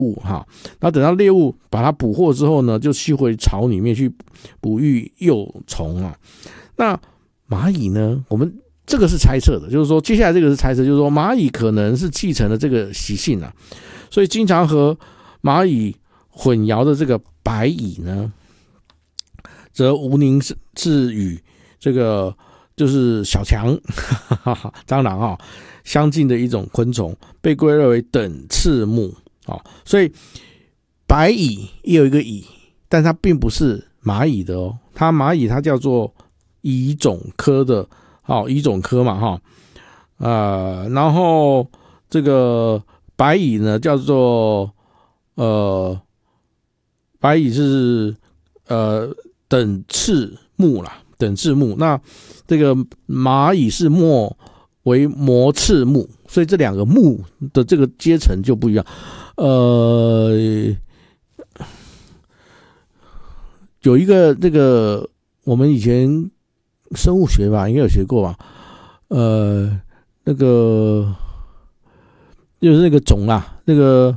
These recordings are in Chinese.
物哈。然后等到猎物把它捕获之后呢，就吸回巢里面去哺育幼虫啊。那蚂蚁呢，我们这个是猜测的，就是说接下来这个是猜测，就是说蚂蚁可能是继承了这个习性啊，所以经常和蚂蚁混淆的这个白蚁呢，则无宁是与这个就是小强蟑螂啊相近的一种昆虫，被归类为等翅目啊。所以白蚁也有一个蚁，但它并不是蚂蚁的哦，蚂蚁它叫做蚁种科的，蚁种科嘛哈，然后这个白蚁呢叫做白蚁是等翅目啦，等翅目。那这个蚂蚁是为膜翅目，所以这两个目的这个阶层就不一样。有一个这个我们以前生物学吧，应该有学过吧？那个就是那个种啦，那个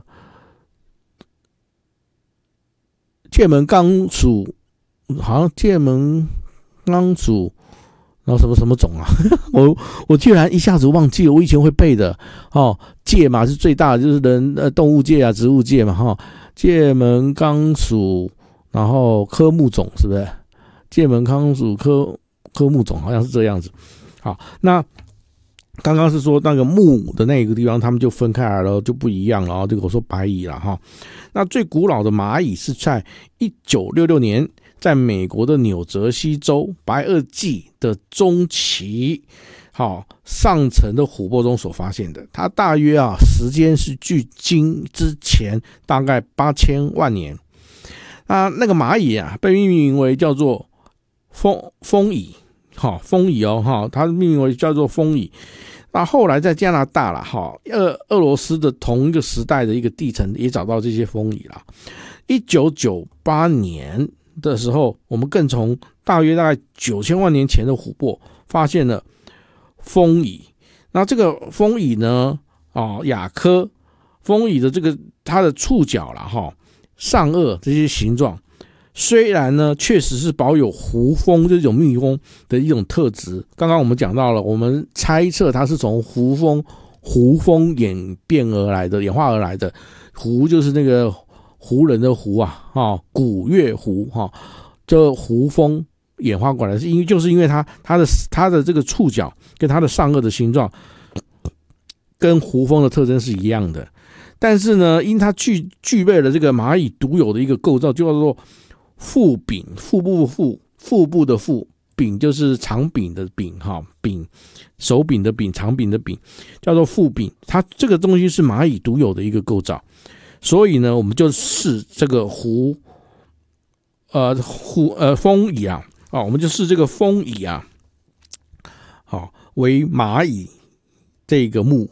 界门纲属，好像界门纲属，然后什么什么种啊？我居然一下子忘记了，我以前会背的哦。界嘛是最大的，就是动物界啊、植物界嘛哈。界门纲属，然后科目种是不是？界门纲属科目种好像是这样子。好，那刚刚是说那个目的那个地方，他们就分开来了，就不一样了。这个我说白蚁了哈。那最古老的蚂蚁是在1966年，在美国的纽泽西州白垩纪的中期，上层的琥珀中所发现的。它大约时间是距今之前大概8000万年。那个蚂蚁被命名为叫做蜂蚁，蜂蚁哦，它命名为叫做蜂蚁。那后来在加拿大啦，俄罗斯的同一个时代的一个地层也找到这些蜂蚁啦。1998年的时候，我们更从大概9000万年前的琥珀发现了蜂蚁。那这个蜂蚁呢，亚科蜂蚁的这个它的触角啦，上颚这些形状，虽然呢确实是保有胡蜂这种蜜蜂的一种特质。刚刚我们讲到了，我们猜测它是从胡蜂演化而来的。胡就是那个胡人的胡啊，古月胡这胡蜂演化过来，就是因为它的这个触角跟它的上颚的形状跟胡蜂的特征是一样的。但是呢，因它具备了这个蚂蚁独有的一个构造，就叫做腹柄，腹部的腹，柄就是长柄的柄，柄手柄的柄，长柄的柄，叫做腹柄。它这个东西是蚂蚁独有的一个构造，所以呢，我们就视这个蜂蚁啊，我们就视这个蜂蚁啊，为蚂蚁这个目，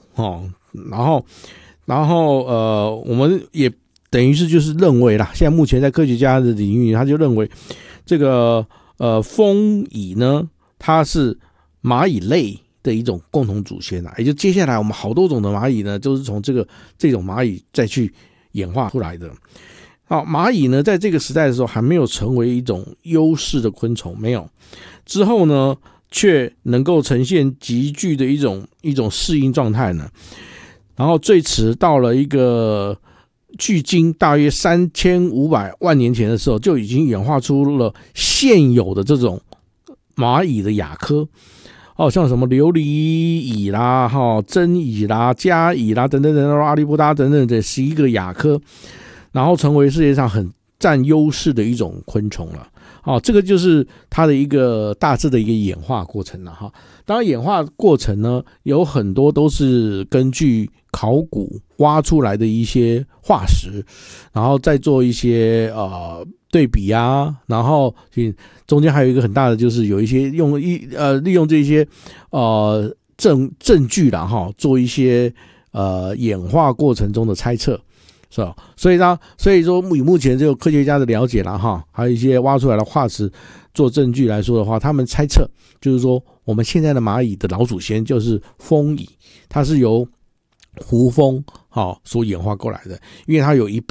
然后我们也等于是就是认为啦，现在目前在科学家的领域，他就认为这个蜂蚁呢，它是蚂蚁类的一种共同祖先啦，也就接下来我们好多种的蚂蚁呢，都是从这种蚂蚁再去演化出来的。蚂蚁呢，在这个时代的时候还没有成为一种优势的昆虫，没有。之后呢，却能够呈现极具的一种适应状态呢。然后最迟到了一个距今大约3500万年前的时候，就已经演化出了现有的这种蚂蚁的亚科，像什么琉璃蚁啦、针蚁啦、家蚁啦等等等等，阿利波达等等这11个亚科，然后成为世界上很占优势的一种昆虫了。这个就是它的一个大致的一个演化过程了哈。当然，演化过程呢，有很多都是根据考古挖出来的一些化石，然后再做一些对比啊，然后中间还有一个很大的就是有一些利用这些证据啦哈，做一些演化过程中的猜测。是吧？所以说以目前这个科学家的了解啦哈，还有一些挖出来的化石做证据来说的话，他们猜测就是说，我们现在的蚂蚁的老祖先就是蜂蚁，它是由胡蜂所演化过来的，因为它有一半